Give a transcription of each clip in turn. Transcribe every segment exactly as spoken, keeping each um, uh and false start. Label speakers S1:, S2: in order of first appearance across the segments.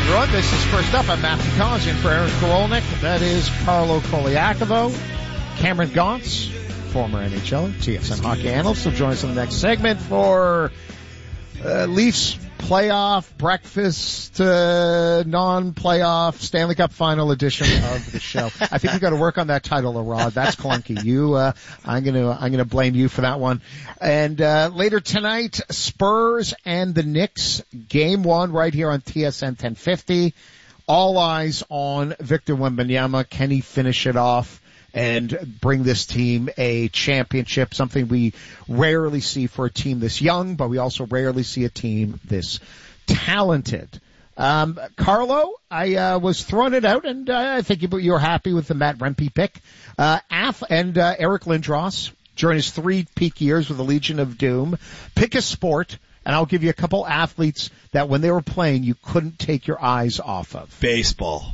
S1: everyone. This is First Up. I'm Matthew Collins in for Eric Korolnik. That is Carlo Koliakovo. Cameron Gaunce, former N H L er, T S N hockey analyst, will join us in the next segment for uh, Leafs playoff breakfast, uh, non-playoff Stanley Cup final edition of the show. I think we got to work on that title, Rod. That's clunky. You, uh, I'm gonna, I'm gonna blame you for that one. And, uh, later tonight, Spurs and the Knicks, game one right here on T S N ten fifty. All eyes on Victor Wembanyama. Can he finish it off and bring this team a championship, something we rarely see for a team this young, but we also rarely see a team this talented. Um, Carlo, I uh, was throwing it out, and uh, I think you, you were happy with the Matt Rempe pick. Uh, Af and uh, Eric Lindros, during his three peak years with the Legion of Doom, pick a sport, and I'll give you a couple athletes that when they were playing, you couldn't take your eyes off of.
S2: Baseball.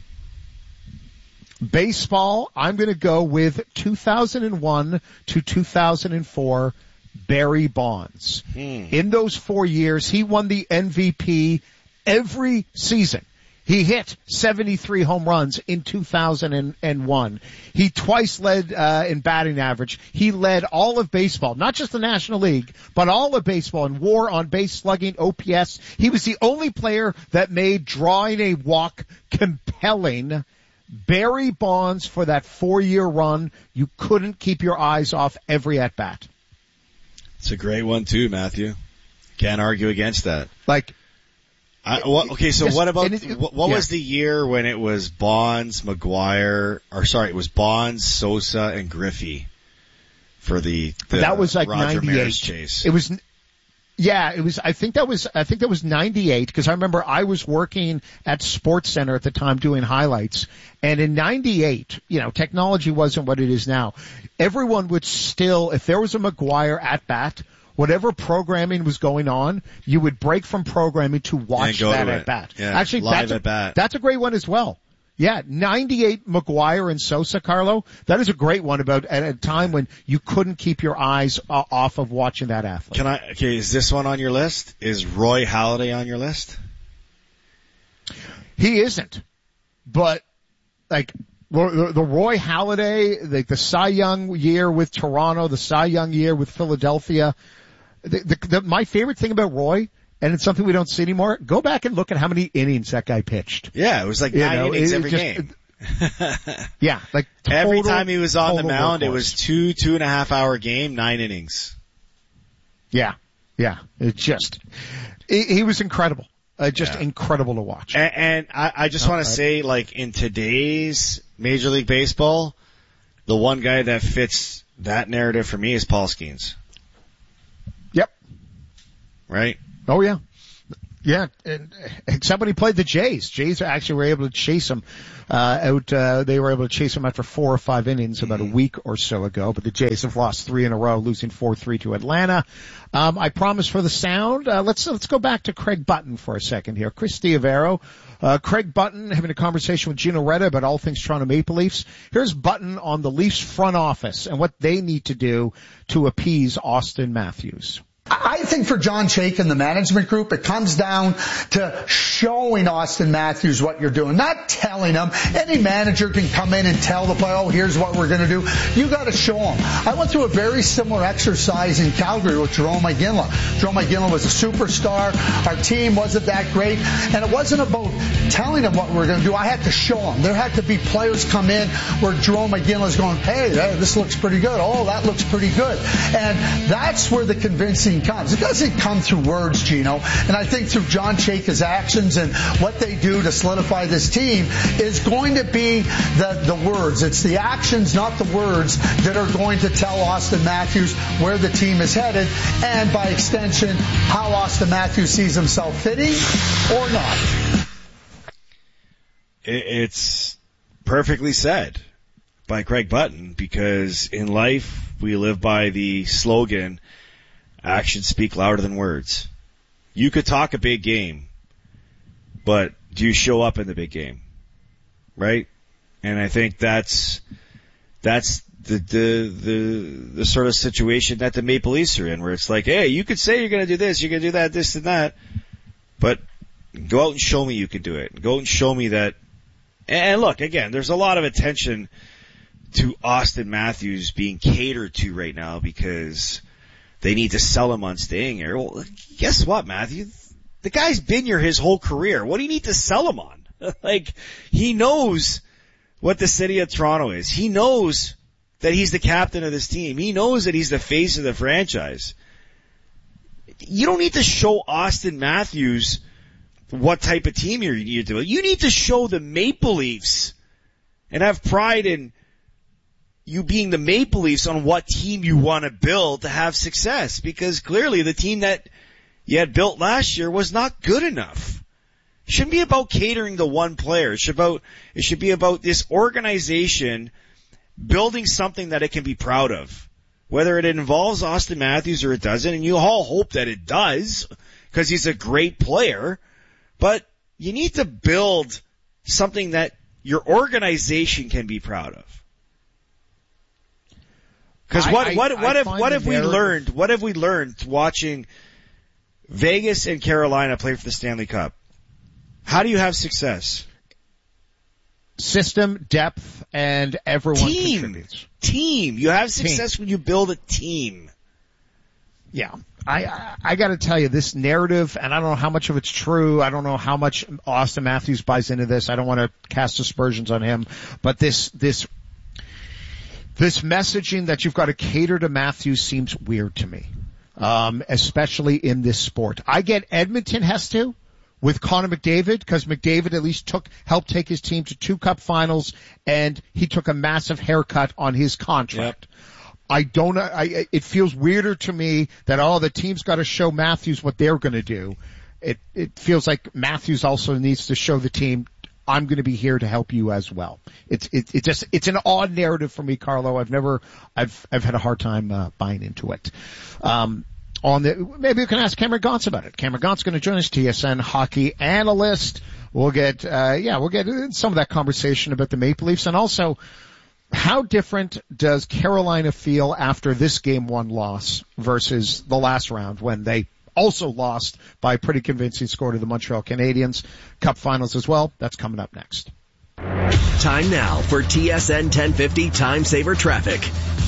S1: Baseball, I'm going to go with two thousand one to two thousand four, Barry Bonds. Hmm. In those four years, he won the M V P every season. He hit seventy-three home runs in two thousand one. He twice led uh, in batting average. He led all of baseball, not just the National League, but all of baseball in WAR, on base slugging, O P S. He was the only player that made drawing a walk compelling. Barry Bonds, for that four-year run, you couldn't keep your eyes off every at-bat.
S2: It's a great one, too, Matthew. Can't argue against that.
S1: Like,
S2: I, what, okay, so what about,
S1: it,
S2: what, what
S1: yeah.
S2: was the year when it was Bonds, McGuire, or sorry, it was Bonds, Sosa, and Griffey for the, the
S1: that was like
S2: Roger
S1: ninety-eight.
S2: Maris chase?
S1: It was, yeah, it was, I think that was, I think that was ninety-eight, because I remember I was working at Sports Center at the time doing highlights, and in ninety-eight, you know, technology wasn't what it is now. Everyone would still, if there was a McGuire at bat, whatever programming was going on, you would break from programming to watch that at bat.
S2: Yeah,
S1: Actually,
S2: live
S1: that's a,
S2: at bat.
S1: That's a great one as well. Yeah, ninety-eight McGuire and Sosa, Carlo. That is a great one about at a time when you couldn't keep your eyes uh, off of watching that athlete.
S2: Can I, okay, is this one on your list? Is Roy Halladay on your list?
S1: He isn't. But, like, the, the Roy Halladay, like the Cy Young year with Toronto, the Cy Young year with Philadelphia. The, the, the, my favorite thing about Roy, and it's something we don't see anymore, go back and look at how many innings that guy pitched.
S2: Yeah, it was like nine you know, innings every just, game.
S1: yeah, like total,
S2: every time he was on the mound,
S1: workhorse.
S2: It was two, two and a half hour game, nine innings.
S1: Yeah, yeah, it just, he, he was incredible. Uh, just yeah. incredible to watch.
S2: And, and I, I just oh, want to say, like, in today's Major League Baseball, the one guy that fits that narrative for me is Paul Skeens.
S1: Yep.
S2: Right?
S1: Oh, yeah. Yeah, and, except when he played the Jays. Jays actually were able to chase him uh, out. Uh, they were able to chase him after four or five innings about a week or so ago. But the Jays have lost three in a row, losing four three to Atlanta. Um, I promise for the sound. Uh, let's let's go back to Craig Button for a second here. Chris Diavero, uh, Craig Button having a conversation with Gino Reda about all things Toronto Maple Leafs. Here's Button on the Leafs front office and what they need to do to appease Austin Matthews.
S3: I think for John Chaykin and the management group, it comes down to showing Austin Matthews what you're doing, not telling him. Any manager can come in and tell the player, oh, here's what we're going to do. You got to show him. I went through a very similar exercise in Calgary with Jerome McGinley. Jerome McGinley was a superstar. Our team wasn't that great. And it wasn't about telling him what we were going to do. I had to show him. There had to be players come in where Jerome McGinley's going, hey, this looks pretty good. Oh, that looks pretty good. And that's where the convincing comes. It doesn't come through words, Gino. And I think through John Chaykin's actions and what they do to solidify this team is going to be the, the words. It's the actions, not the words, that are going to tell Austin Matthews where the team is headed and, by extension, how Austin Matthews sees himself fitting or not.
S2: It's perfectly said by Craig Button, because in life we live by the slogan, actions speak louder than words. You could talk a big game, but do you show up in the big game? Right? And I think that's, that's the, the, the, the sort of situation that the Maple Leafs are in, where it's like, hey, you could say you're going to do this, you're going to do that, this and that, but Go out and show me you can do it. Go out and show me that. And look, again, there's a lot of attention to Austin Matthews being catered to right now because they need to sell him on staying here. Well, guess what, Matthew? The guy's been here his whole career. What do you need to sell him on? Like, he knows what the city of Toronto is. He knows that he's the captain of this team. He knows that he's the face of the franchise. You don't need to show Austin Matthews what type of team you're, you're doing. You need to show the Maple Leafs and have pride in you being the Maple Leafs on what team you want to build to have success, because clearly the team that you had built last year was not good enough. It shouldn't be about catering to one player. It should about, it should be about this organization building something that it can be proud of. Whether it involves Austin Matthews or it doesn't, and you all hope that it does, because he's a great player, but you need to build something that your organization can be proud of. Because what,
S1: I,
S2: what,
S1: I,
S2: what
S1: I
S2: have, what have we
S1: narrative...
S2: learned, what have we learned watching Vegas and Carolina play for the Stanley Cup? How do you have success?
S1: System, depth, and everyone
S2: team.
S1: contributes.
S2: Team. You have success
S1: team.
S2: when you build a team.
S1: Yeah. I, I, I gotta tell you, this narrative, and I don't know how much of it's true, I don't know how much Austin Matthews buys into this, I don't want to cast aspersions on him, but this, this, this messaging that you've got to cater to Matthews seems weird to me. Um, especially in this sport. I get Edmonton has to, with Connor McDavid, because McDavid at least took, helped take his team to two cup finals, and he took a massive haircut on his contract. Yep. I don't, I, it feels weirder to me that, oh, the team's got to show Matthews what they're going to do. It, it feels like Matthews also needs to show the team, I'm going to be here to help you as well. It's, it, it just, it's an odd narrative for me, Carlo. I've never, I've, I've had a hard time, uh, buying into it. Um, On the, maybe we can ask Cameron Gaunce about it. Cameron Gaunce going to join us, T S N hockey analyst. We'll get, uh, yeah, we'll get some of that conversation about the Maple Leafs, and also how different does Carolina feel after this game one loss versus the last round when they also lost by a pretty convincing score to the Montreal Canadiens. Cup finals as well. That's coming up next.
S4: Time now for T S N ten fifty Time Saver Traffic.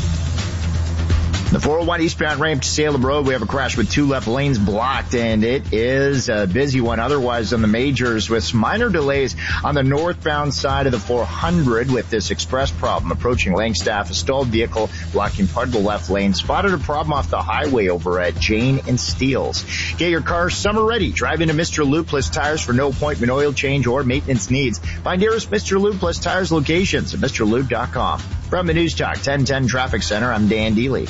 S5: The four oh one eastbound ramp to Salem Road, we have a crash with two left lanes blocked, and it is a busy one otherwise on the majors with some minor delays on the northbound side of the four hundred with this express problem. Approaching Langstaff, a stalled vehicle blocking part of the left lane. Spotted a problem off the highway over at Jane and Steeles. Get your car summer ready. Drive into Mister Lube Plus Tires for no appointment oil change or maintenance needs. Find nearest Mister Lube Plus Tires locations at Mr Lube dot com. From the News Talk ten ten Traffic Center, I'm Dan Dealey.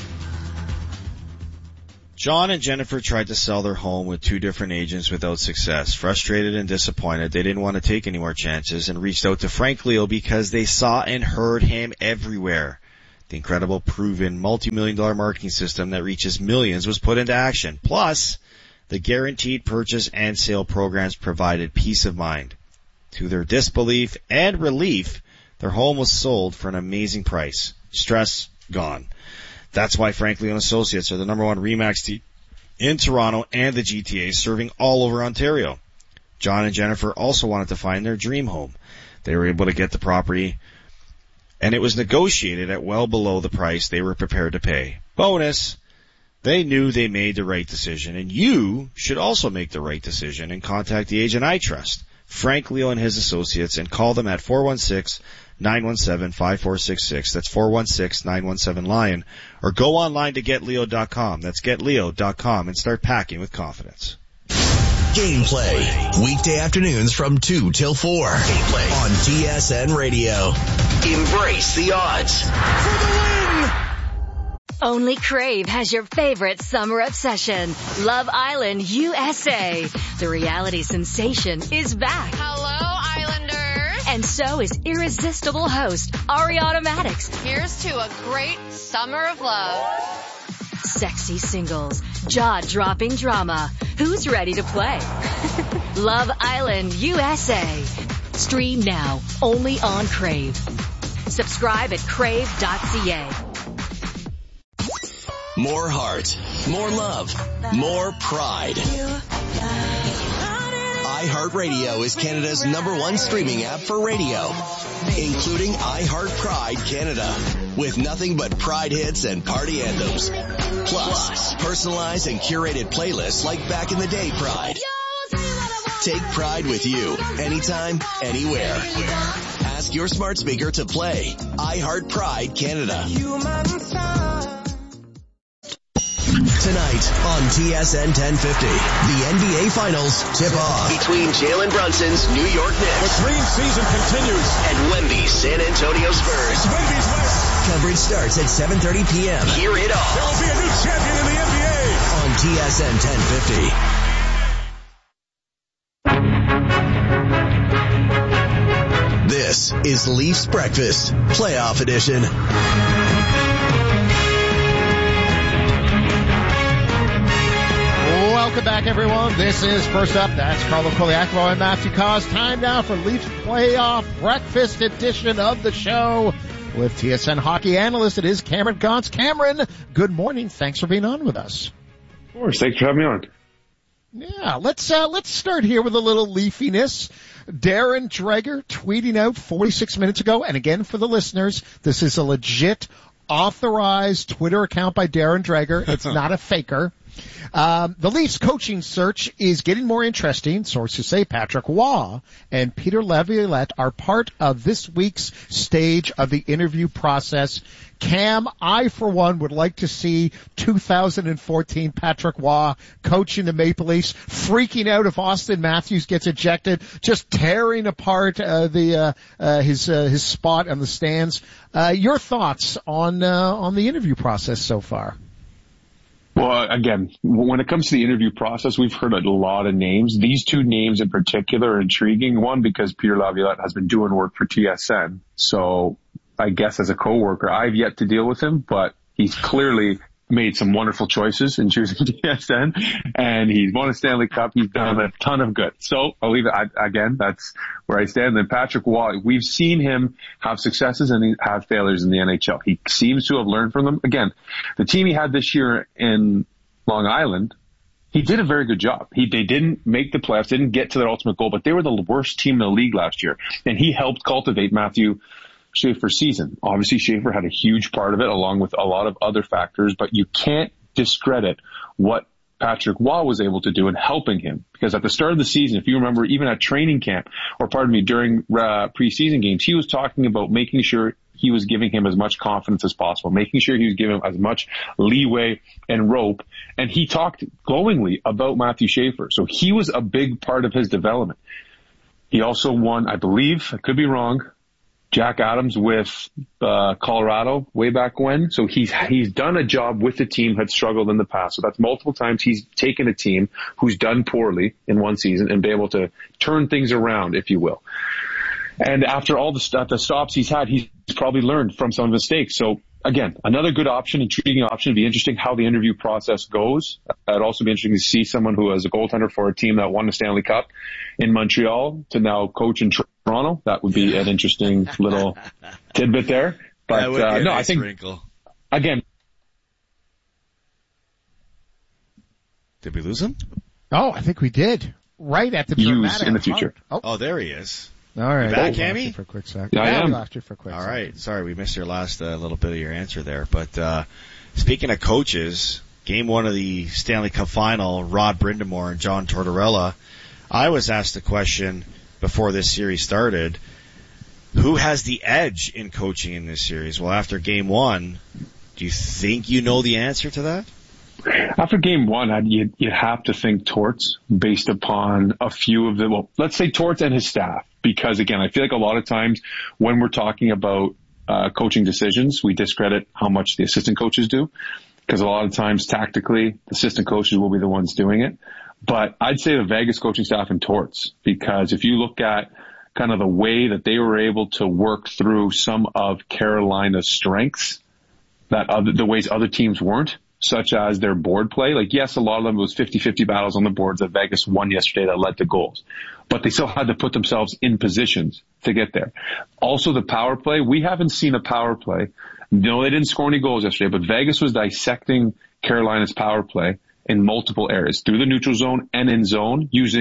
S2: John and Jennifer tried to sell their home with two different agents without success. Frustrated and disappointed, they didn't want to take any more chances and reached out to Frank Leo because they saw and heard him everywhere. The incredible, proven, multi-million dollar marketing system that reaches millions was put into action. Plus, the guaranteed purchase and sale programs provided peace of mind. To their disbelief and relief, their home was sold for an amazing price. Stress gone. That's why Frank Leo and Associates are the number one RE/MAX team in Toronto and the G T A, serving all over Ontario. John and Jennifer also wanted to find their dream home. They were able to get the property, and it was negotiated at well below the price they were prepared to pay. Bonus, they knew they made the right decision, and you should also make the right decision and contact the agent I trust, Frank Leo and his associates, and call them at four one six, nine one seven, five four six six. That's four one six, nine one seven, LION. Or go online to get leo dot com. That's get leo dot com and start packing with confidence.
S4: Gameplay. Weekday afternoons from two till four. Gameplay on T S N Radio. Embrace the odds. For the win!
S6: Only Crave has your favorite summer obsession. Love Island U S A. The reality sensation is back.
S7: Hello, Islanders.
S6: And so is irresistible host Ariana Madix.
S7: Here's to a great summer of love.
S6: Sexy singles, jaw-dropping drama. Who's ready to play? Love Island U S A. Stream now, only on Crave. Subscribe at crave dot c a.
S4: More heart, more love, more pride. iHeartRadio is Canada's number one streaming app for radio, including iHeart Pride Canada, with nothing but Pride hits and party anthems. Plus, personalized and curated playlists like back in the day Pride. Take Pride with you, anytime, anywhere. Ask your smart speaker to play iHeart Pride Canada. Tonight on T S N ten fifty, the N B A Finals tip off between Jalen Brunson's New York Knicks.
S8: The dream season continues.
S4: And Wemby's San Antonio Spurs.
S8: Wemby's West.
S4: Coverage starts at seven thirty p.m. Hear it all.
S8: There will be a new champion in the N B A.
S4: On T S N ten fifty. This is Leafs Breakfast, Playoff Edition.
S1: Welcome back, everyone. This is First Up. That's Carlo Coliacovo and Matthew Cause. Time now for Leafs Playoff Breakfast Edition of the show with T S N hockey analyst. It is Cameron Gaunce. Cameron, good morning. Thanks for being on with us.
S9: Of course. Thanks for having me on.
S1: Yeah, let's uh, let's start here with a little leafiness. Darren Dreger tweeting out forty-six minutes ago, and again for the listeners, this is a legit authorized Twitter account by Darren Dreger. It's not a faker. Um, the Leafs coaching search is getting more interesting. Sources say Patrick Waugh and Peter Laviolette are part of this week's stage of the interview process. Cam, I for one would like to see two thousand fourteen Patrick Waugh coaching the Maple Leafs, freaking out if Auston Matthews gets ejected, just tearing apart uh, the uh, uh, his uh, his spot on the stands. Uh, your thoughts on uh, on the interview process so far?
S9: Well, again, when it comes to the interview process, we've heard a lot of names. These two names in particular are intriguing. One, because Peter Laviolette has been doing work for T S N. So I guess as a coworker, I've yet to deal with him, but he's clearly made some wonderful choices in choosing T S N, and he's won a Stanley Cup. He's done a ton of good. So I'll leave it. I, again, that's where I stand. And then Patrick Waugh, we've seen him have successes and have failures in the N H L. He seems to have learned from them. Again, the team he had this year in Long Island, he did a very good job. He, they didn't make the playoffs, didn't get to their ultimate goal, but they were the worst team in the league last year. And he helped cultivate Matthew Schaefer's season. Obviously, Schaefer had a huge part of it, along with a lot of other factors, but you can't discredit what Patrick Waugh was able to do in helping him. Because at the start of the season, if you remember, even at training camp, or pardon me, during uh, preseason games, he was talking about making sure he was giving him as much confidence as possible, making sure he was giving him as much leeway and rope. And he talked glowingly about Matthew Schaefer. So he was a big part of his development. He also won, I believe, I could be wrong, Jack Adams with uh, Colorado way back when. So he's he's done a job with the team had struggled in the past. So that's multiple times he's taken a team who's done poorly in one season and been able to turn things around, if you will. And after all the, st- the stops he's had, he's probably learned from some mistakes. So again, another good option, intriguing option. It'd be interesting how the interview process goes. It'd also be interesting to see someone who was a goaltender for a team that won the Stanley Cup in Montreal to now coach in Toronto. That would be an interesting little tidbit there. But
S2: that would be
S9: uh,
S2: a
S9: no,
S2: nice
S9: I think
S2: wrinkle.
S9: Again.
S2: Did we lose him?
S1: Oh, I think we did. Right at the
S9: use in the future.
S1: Oh.
S2: oh, there he is.
S1: All right.
S2: You back,
S1: oh,
S2: Cammy?
S1: For a quick sec.
S9: Yeah, I
S1: yeah,
S9: am.
S1: we lost you for a quick
S2: All
S1: sec.
S2: right. Sorry, we missed your last uh, little bit of your answer there. But uh speaking of coaches, game one of the Stanley Cup final, Rod Brindamore and John Tortorella, I was asked the question before this series started, who has the edge in coaching in this series? Well, after game one, do you think you know the answer to that?
S9: After game one, I'd, you'd, you'd have to think Torts based upon a few of the, well, let's say Torts and his staff. Because again, I feel like a lot of times when we're talking about uh, coaching decisions, we discredit how much the assistant coaches do. Because a lot of times tactically, the assistant coaches will be the ones doing it. But I'd say the Vegas coaching staff and Torts. Because if you look at kind of the way that they were able to work through some of Carolina's strengths, that other, the ways other teams weren't, such as their board play. Like, yes, a lot of them was fifty-fifty battles on the boards that Vegas won yesterday that led to goals. But they still had to put themselves in positions to get there. Also, the power play. We haven't seen a power play. No, they didn't score any goals yesterday, but Vegas was dissecting Carolina's power play in multiple areas, through the neutral zone and in zone, using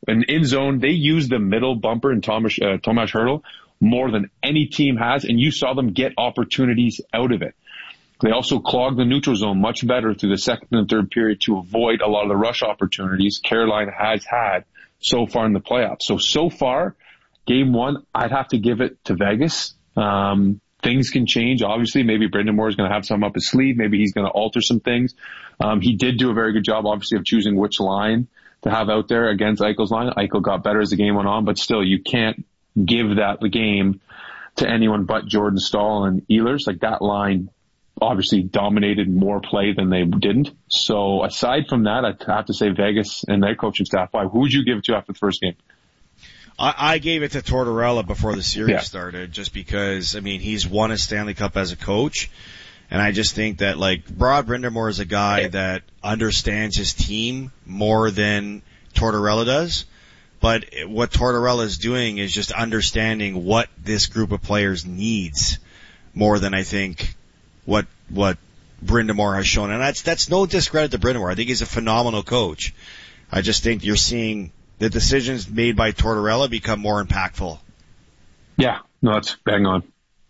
S9: And in zone, they use the middle bumper and Tomas, uh, Tomas Hertl more than any team has, and you saw them get opportunities out of it. They also clogged the neutral zone much better through the second and third period to avoid a lot of the rush opportunities Carolina has had so far in the playoffs. So, so far, game one, I'd have to give it to Vegas. Um, things can change. Obviously, maybe Brendan Moore is going to have some up his sleeve. Maybe he's going to alter some things. Um, he did do a very good job, obviously, of choosing which line to have out there against Eichel's line. Eichel got better as the game went on, but still, you can't give that the game to anyone but Jordan Staal and Ehlers. Like, that line obviously dominated more play than they didn't. So aside from that, I'd have to say Vegas and their coaching staff. Why? Who would you give it to after the first game?
S2: I, I gave it to Tortorella before the series
S9: yeah.
S2: started, just because, I mean, he's won a Stanley Cup as a coach. And I just think that, like, Rod Brind'Amour is a guy that understands his team more than Tortorella does. But what Tortorella is doing is just understanding what this group of players needs more than I think what what Brind'Amour has shown. And that's that's no discredit to Brind'Amour. I think he's a phenomenal coach. I just think you're seeing the decisions made by Tortorella become more impactful.
S9: Yeah, no, that's bang on.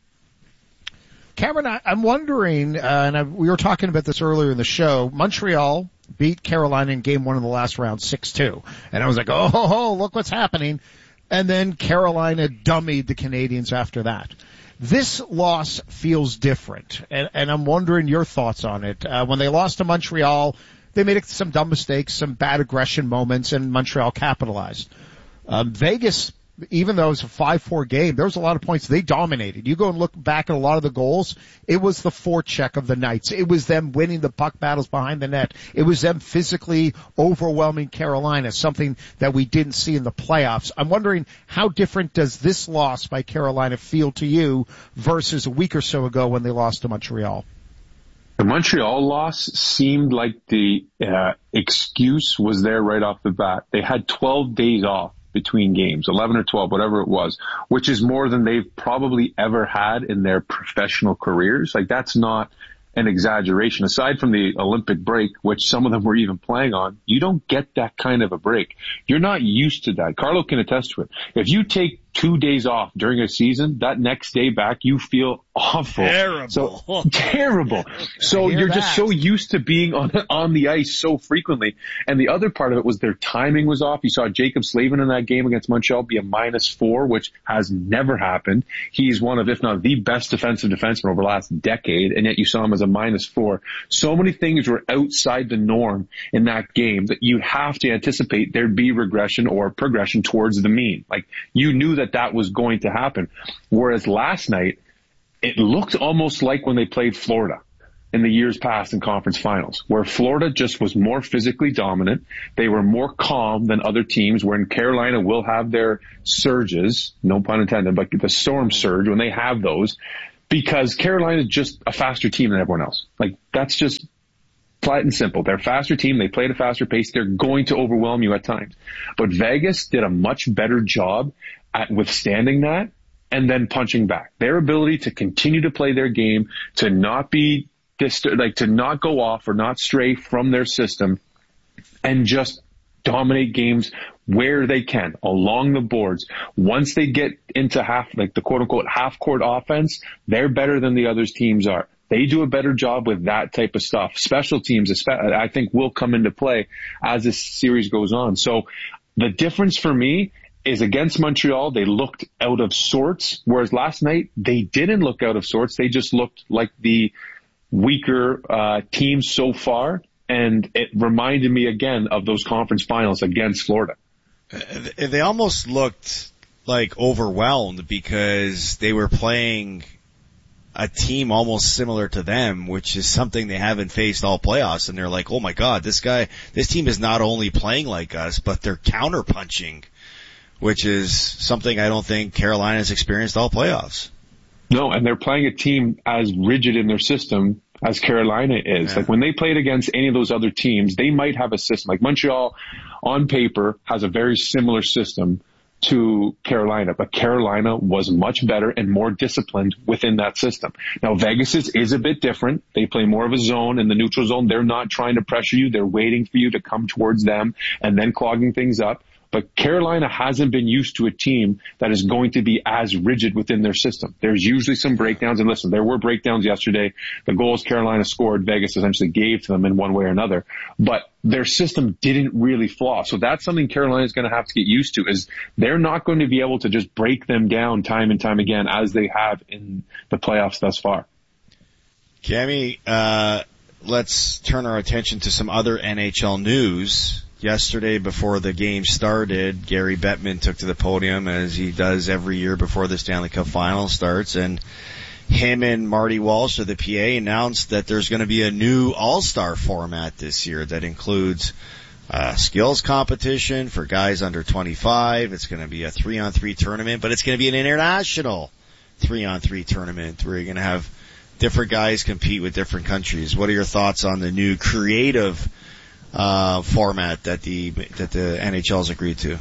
S1: Cameron, I, I'm wondering, uh, and I, we were talking about this earlier in the show, Montreal beat Carolina in game one of the last round six two. And I was like, oh, ho, ho, look what's happening. And then Carolina dummied the Canadiens after that. This loss feels different, and, and I'm wondering your thoughts on it. Uh, when they lost to Montreal, they made some dumb mistakes, some bad aggression moments, and Montreal capitalized. Um, Vegas, even though it was a five four game, there was a lot of points. They dominated. You go and look back at a lot of the goals, it was the forecheck of the Knights. It was them winning the puck battles behind the net. It was them physically overwhelming Carolina, something that we didn't see in the playoffs. I'm wondering, how different does this loss by Carolina feel to you versus a week or so ago when they lost to Montreal?
S9: The Montreal loss seemed like the uh, excuse was there right off the bat. They had twelve days off between games, eleven or twelve, whatever it was, which is more than they've probably ever had in their professional careers. Like, that's not an exaggeration. Aside from the Olympic break, which some of them were even playing on, you don't get that kind of a break. You're not used to that. Carlo can attest to it. If you take two days off during a season, that next day back, you feel awful.
S2: Terrible.
S9: So, terrible. So you're
S1: that.
S9: just so used to being on, on the ice so frequently. And the other part of it was their timing was off. You saw Jacob Slavin in that game against Montreal be a minus four, which has never happened. He's one of, if not the best defensive defenseman over the last decade, and yet you saw him as a minus four. So many things were outside the norm in that game that you have to anticipate there'd be regression or progression towards the mean. Like, you knew that that that was going to happen. Whereas last night, it looked almost like when they played Florida in the years past in conference finals, where Florida just was more physically dominant. They were more calm than other teams, where in Carolina will have their surges, no pun intended, but the storm surge when they have those, because Carolina is just a faster team than everyone else. Like, that's just flat and simple. They're a faster team. They play at a faster pace. They're going to overwhelm you at times. But Vegas did a much better job at withstanding that and then punching back. Their ability to continue to play their game, to not be dist- like to not go off or not stray from their system, and just dominate games where they can along the boards. Once they get into half, like the quote unquote half court offense, they're better than the other teams are. They do a better job with that type of stuff. Special teams, I think, will come into play as this series goes on. So the difference for me is against Montreal, they looked out of sorts, whereas last night they didn't look out of sorts. They just looked like the weaker uh, team so far, and it reminded me again of those conference finals against Florida.
S2: They almost looked like overwhelmed because they were playing a team almost similar to them, which is something they haven't faced all playoffs, and they're like, oh my God, this guy, this team is not only playing like us, but they're counter-punching, which is something I don't think Carolina's experienced all playoffs.
S9: No, and they're playing a team as rigid in their system as Carolina is. Yeah. Like, when they played against any of those other teams, they might have a system. Like, Montreal, on paper, has a very similar system to Carolina, but Carolina was much better and more disciplined within that system. Now, Vegas is, is a bit different. They play more of a zone in the neutral zone. They're not trying to pressure you. They're waiting for you to come towards them and then clogging things up. but Carolina hasn't been used to a team that is going to be as rigid within their system. There's usually some breakdowns, and listen, there were breakdowns yesterday. The goals Carolina scored, Vegas essentially gave to them in one way or another, but their system didn't really flaw. So that's something Carolina is going to have to get used to, is they're not going to be able to just break them down time and time again as they have in the playoffs thus far.
S2: Cammy, uh, let's turn our attention to some other N H L news. Yesterday, before the game started, Gary Bettman took to the podium, as he does every year before the Stanley Cup Final starts, and him and Marty Walsh of the P A announced that there's going to be a new All-Star format this year that includes uh skills competition for guys under twenty-five. It's going to be a three-on-three tournament, but it's going to be an international three-on-three tournament where you're going to have different guys compete with different countries. What are your thoughts on the new creative uh format that the that the N H L's agreed to?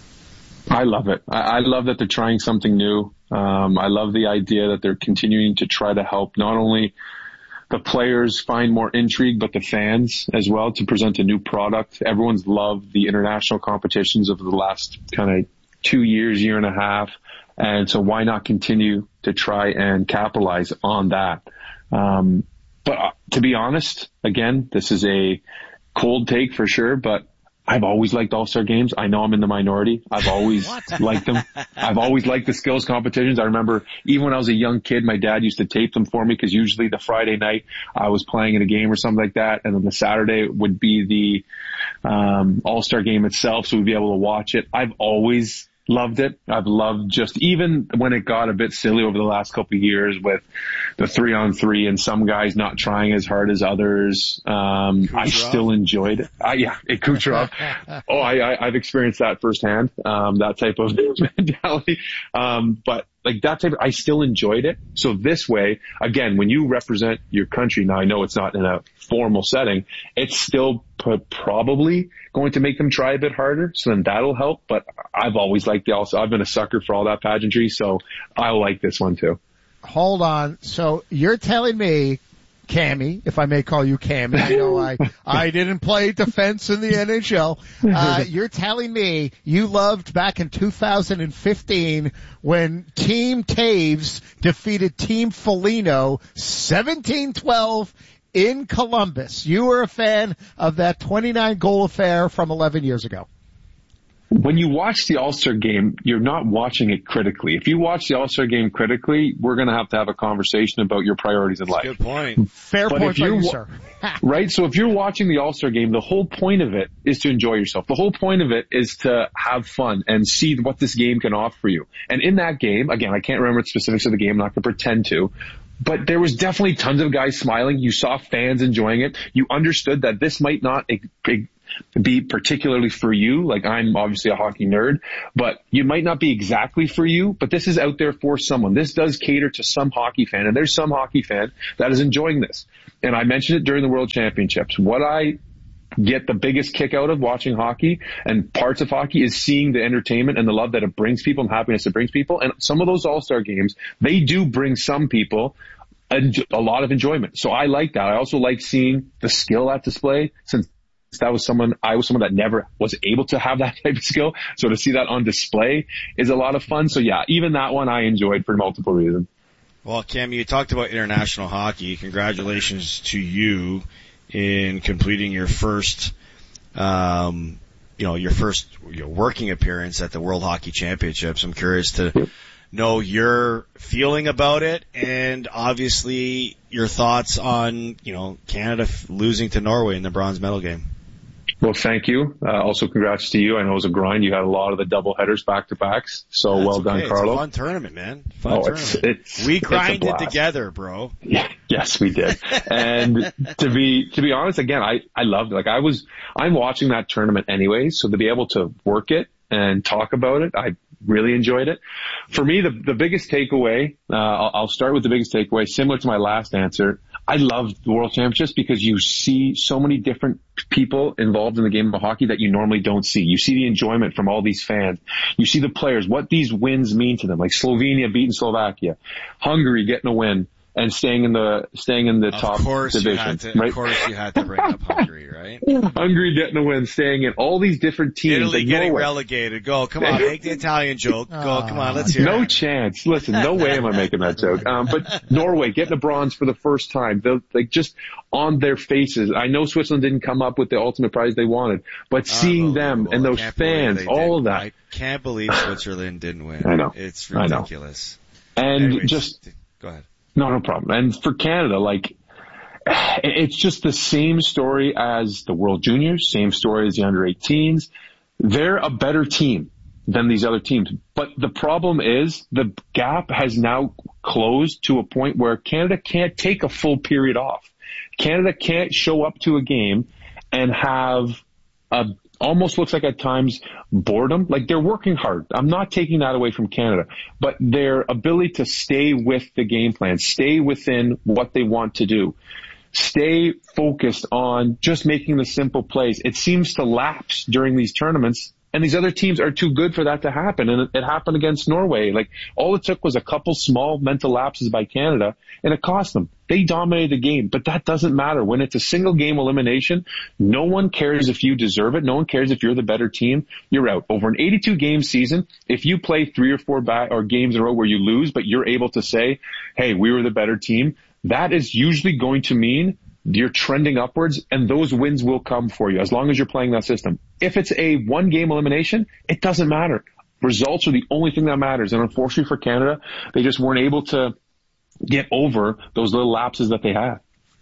S9: I love it. I, I love that they're trying something new. Um, I love the idea that they're continuing to try to help not only the players find more intrigue, but the fans as well, to present a new product. Everyone's loved the international competitions of the last kind of two years, year and a half. And so why not continue to try and capitalize on that? Um, but uh, to be honest, again, this is a cold take for sure, but I've always liked All-Star games. I know I'm in the minority. I've always liked them. I've always liked the skills competitions. I remember even when I was a young kid, my dad used to tape them for me, because usually the Friday night I was playing in a game or something like that, and then the Saturday would be the um All-Star game itself, so we'd be able to watch it. I've always loved it. I've loved just, even when it got a bit silly over the last couple of years with the three on three and some guys not trying as hard as others. Um, I still enjoyed it. I, yeah, it Kucherov. oh, I, I, I've experienced that firsthand. Um, that type of mentality. Um, but like that type of, I still enjoyed it. So this way, again, when you represent your country, now I know it's not in a formal setting, it's still p- probably going to make them try a bit harder. So then that'll help. But I've always liked the also, I've been a sucker for all that pageantry. So I like this one too.
S1: Hold on. So you're telling me, Cammy, if I may call you Cammy, I know I, I didn't play defense in the N H L. Uh, you're telling me you loved back in two thousand fifteen when Team Taves defeated Team Foligno seventeen twelve in Columbus. You were a fan of that twenty-nine goal affair from eleven years ago.
S9: When you watch the All-Star game, you're not watching it critically. If you watch the All-Star game critically, we're going to have to have a conversation about your priorities in
S2: That's
S9: life.
S2: Good point.
S1: Fair
S9: but
S1: point by you,
S9: wa-
S1: sir.
S9: Right? So if you're watching the All-Star game, the whole point of it is to enjoy yourself. The whole point of it is to have fun and see what this game can offer you. And in that game, again, I can't remember the specifics of the game. I'm not going to pretend to. But there was definitely tons of guys smiling. You saw fans enjoying it. You understood that this might not be particularly for you. Like, I'm obviously a hockey nerd, but you might not be exactly for you, but this is out there for someone. This does cater to some hockey fan, and there's some hockey fan that is enjoying this. And I mentioned it during the World Championships. What I get the biggest kick out of watching hockey and parts of hockey is seeing the entertainment and the love that it brings people and happiness it brings people. And some of those All-Star games, they do bring some people a, a lot of enjoyment. So I like that. I also like seeing the skill at display, since that was someone, I was someone that never was able to have that type of skill. So to see that on display is a lot of fun. So yeah, even that one I enjoyed for multiple reasons.
S2: Well, Cam, you talked about international hockey. Congratulations to you in completing your first, um, you know, your first your working appearance at the World Hockey Championships. I'm curious to know your feeling about it, and obviously your thoughts on, you know, Canada losing to Norway in the bronze medal game.
S9: Well, thank you. Uh, also, congrats to you. I know it was a grind. You had a lot of the double headers back to backs. So
S2: That's
S9: well
S2: okay.
S9: done,
S2: it's
S9: Carlo.
S2: a fun tournament, man. Fun
S9: oh,
S2: tournament.
S9: It's, it's,
S2: we
S9: it's
S2: grinded together, bro.
S9: Yeah, yes, we did. And to be to be honest, again, I I loved it. Like I was, I'm watching that tournament anyways. So to be able to work it and talk about it, I really enjoyed it. For me, the the biggest takeaway, uh, I'll, I'll start with the biggest takeaway, similar to my last answer. I love the World Championships because you see so many different people involved in the game of hockey that you normally don't see. You see the enjoyment from all these fans. You see the players, what these wins mean to them, like Slovenia beating Slovakia, Hungary getting a win, and staying in the staying in the
S2: of
S9: top
S2: course
S9: division.
S2: You had to,
S9: right?
S2: Of course, you had to bring up Hungary, right?
S9: Hungary getting a win, staying in all these different teams.
S2: Italy
S9: like
S2: getting
S9: Norway.
S2: relegated. Go, come on, make the Italian joke. Go, come on, let's hear
S9: No
S2: it.
S9: chance. Listen, no way am I making that joke. Um, but Norway getting a bronze for the first time. They're like just on their faces. I know Switzerland didn't come up with the ultimate prize they wanted, but seeing them and those fans, all of that.
S2: I can't believe Switzerland didn't win.
S9: I know.
S2: It's ridiculous.
S9: And
S2: Anyways,
S9: just,
S2: go ahead.
S9: No, no problem. And for Canada, like, it's just the same story as the World Juniors, same story as the under eighteens. They're a better team than these other teams. But the problem is the gap has now closed to a point where Canada can't take a full period off. Canada can't show up to a game and have a almost looks like at times boredom. Like they're working hard. I'm not taking that away from Canada, but their ability to stay with the game plan, stay within what they want to do, stay focused on just making the simple plays. It seems to lapse during these tournaments, and these other teams are too good for that to happen. And it, it happened against Norway. Like all it took was a couple small mental lapses by Canada, and it cost them. They dominated the game, but that doesn't matter. When it's a single game elimination, no one cares if you deserve it. No one cares if you're the better team. You're out. Over an eighty-two game season, if you play three or four back or games in a row where you lose, but you're able to say, hey, we were the better team, that is usually going to mean you're trending upwards, and those wins will come for you as long as you're playing that system. If it's a one-game elimination, it doesn't matter. Results are the only thing that matters. And unfortunately for Canada, they just weren't able to get over those little lapses that they had.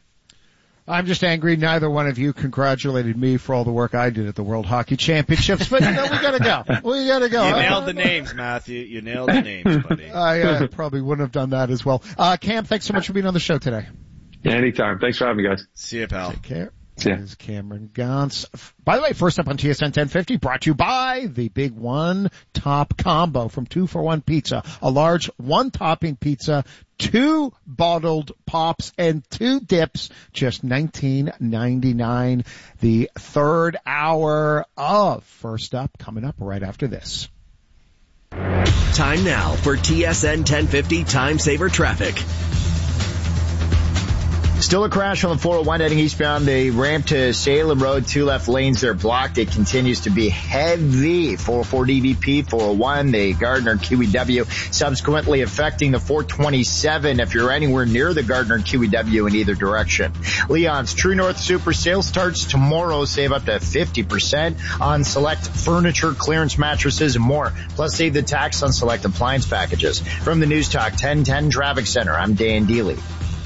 S1: I'm just angry neither one of you congratulated me for all the work I did at the World Hockey Championships, but you know, we gotta go. We gotta go.
S2: You nailed the names, Matthew. You nailed the names, buddy.
S1: I uh, probably wouldn't have done that as well. Uh, Cam, thanks so much for being on the show today.
S9: Anytime. Thanks for having me, guys.
S2: See you, pal.
S1: Take care.
S9: Yeah.
S1: This is Cameron Gauntz. By the way, first up on T S N ten fifty, brought to you by the Big One Top Combo from two for one Pizza. A large one-topping pizza, two bottled pops, and two dips, just nineteen ninety-nine. The third hour of First Up coming up right after this.
S4: Time now for T S N ten fifty Time Saver Traffic.
S5: Still a crash on the four oh one heading eastbound. The ramp to Salem Road, two left lanes are blocked. It continues to be heavy. four oh four D V P, four oh one, the Gardner Q E W, subsequently affecting the four twenty-seven if you're anywhere near the Gardner Q E W in either direction. Leon's True North Super Sale starts tomorrow. Save up to fifty percent on select furniture, clearance mattresses, and more. Plus save the tax on select appliance packages. From the News Talk ten ten Traffic Center, I'm Dan Deely.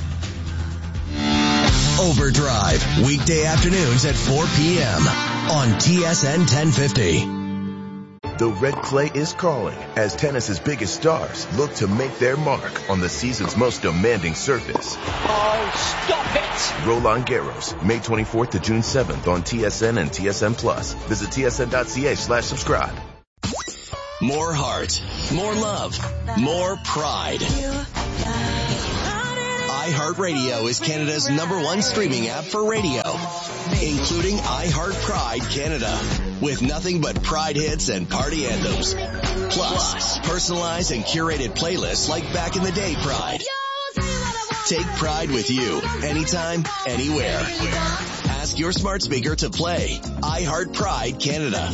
S4: Overdrive, weekday afternoons at four p.m. on T S N ten fifty.
S10: The red clay is calling as tennis's biggest stars look to make their mark on the season's most demanding surface.
S11: Oh, stop it!
S10: Roland Garros, May twenty-fourth to June seventh on T S N and T S N Plus. Visit tsn.ca slash subscribe.
S4: More heart, more love, more pride. iHeartRadio is Canada's number one streaming app for radio, including iHeart Pride Canada, with nothing but Pride hits and party anthems. Plus, personalized and curated playlists like Back in the Day Pride. Take Pride with you, anytime, anywhere. Ask your smart speaker to play iHeart Pride Canada.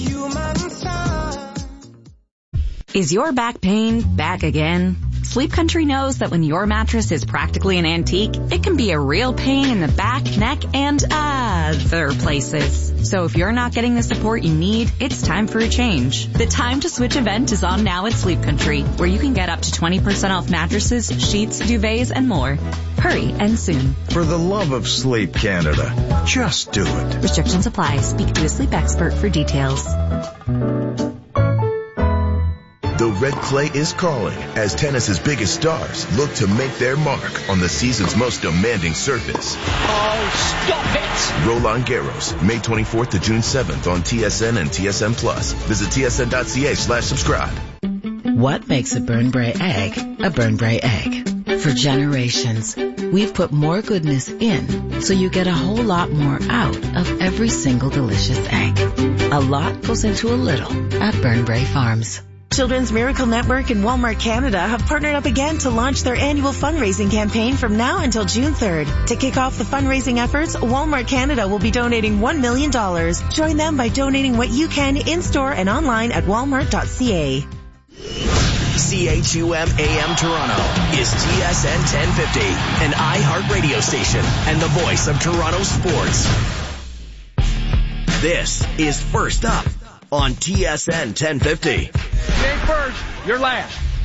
S12: Is your back pain back again? Sleep Country knows that when your mattress is practically an antique, it can be a real pain in the back, neck, and other places. So if you're not getting the support you need, it's time for a change. The Time to Switch event is on now at Sleep Country, where you can get up to twenty percent off mattresses, sheets, duvets, and more. Hurry and soon.
S13: For the love of sleep, Canada, just do it.
S12: Restrictions apply. Speak to a sleep expert for details.
S10: The red clay is calling as tennis's biggest stars look to make their mark on the season's most demanding surface.
S11: Oh, stop it!
S10: Roland Garros, May twenty-fourth to June seventh on T S N and T S N Plus. Visit tsn.ca slash subscribe.
S14: What makes a Burnbrae egg a Burnbrae egg? For generations, we've put more goodness in so you get a whole lot more out of every single delicious egg. A lot goes into a little at Burnbrae Farms.
S15: Children's Miracle Network and Walmart Canada have partnered up again to launch their annual fundraising campaign from now until June third. To kick off the fundraising efforts, Walmart Canada will be donating one million dollars. Join them by donating what you can in-store and online at walmart dot c a.
S4: C H U M A M Toronto is T S N ten fifty, an iHeart radio station and the voice of Toronto sports. This is First Up on T S N ten fifty.
S11: You ain't first, you're last.